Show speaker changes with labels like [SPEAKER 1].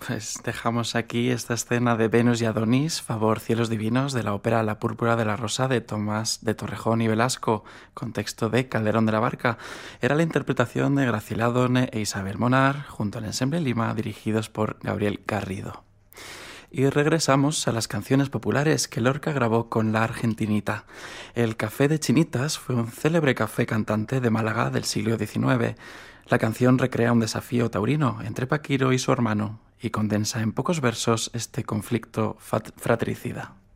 [SPEAKER 1] Pues dejamos aquí esta escena de Venus y Adonis, favor cielos divinos, de la ópera La púrpura de la rosa de Tomás de Torrejón y Velasco, con texto de Calderón de la Barca. Era la interpretación de Graciela Done e Isabel Monar, junto al Ensemble Lima, dirigidos por Gabriel Garrido. Y regresamos a las canciones populares que Lorca grabó con La Argentinita. El Café de Chinitas fue un célebre café cantante de Málaga del siglo XIX. La canción recrea un desafío taurino entre Paquiro y su hermano y condensa en pocos versos este conflicto fratricida.